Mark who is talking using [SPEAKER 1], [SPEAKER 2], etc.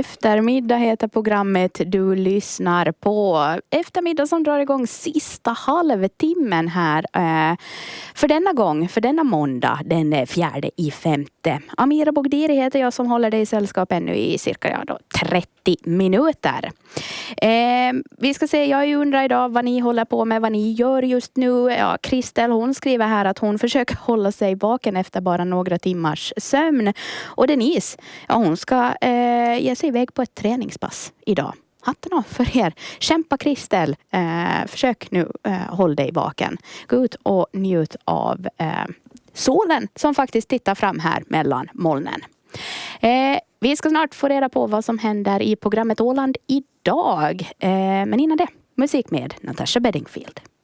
[SPEAKER 1] eftermiddag heter programmet du lyssnar på. Eftermiddag som drar igång sista halvtimmen här för denna gång, för denna måndag, den 4/5. Amira Bogdiri heter jag som håller dig i sällskap ännu i cirka 30 minuter. Vi ska se, jag undrar idag vad ni håller på med, vad ni gör just nu. Ja, Kristel, hon skriver här att hon försöker hålla sig vaken efter bara några timmars sömn. Och Denise, ja, hon ska ge sig iväg på ett träningspass idag. Hatten av för er. Kämpa Kristel. Försök nu håll dig vaken. Gå ut och njut av solen som faktiskt tittar fram här mellan molnen. Vi ska snart få reda på vad som händer i programmet Åland idag. Men innan det, musik med Natasha Bedingfield.